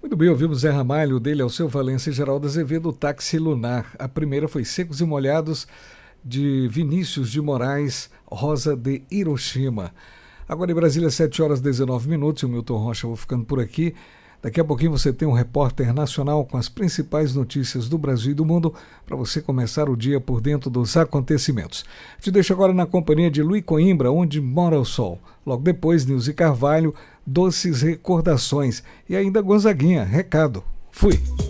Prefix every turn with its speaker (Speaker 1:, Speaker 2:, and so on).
Speaker 1: Muito bem, ouvimos Zé Ramalho, dele Alceu Valença e Geraldo Azevedo, Táxi Lunar. A primeira foi Secos e Molhados, de Vinícius de Moraes, Rosa de Hiroshima. Agora em Brasília, 7 horas e 19 minutos, o Milton Rocha, vou ficando por aqui. Daqui a pouquinho você tem um repórter nacional com as principais notícias do Brasil e do mundo para você começar o dia por dentro dos acontecimentos. Te deixo agora na companhia de Luiz Coimbra, Onde Mora o Sol. Logo depois, Nilce Carvalho, Doces Recordações e ainda Gonzaguinha, Recado. Fui!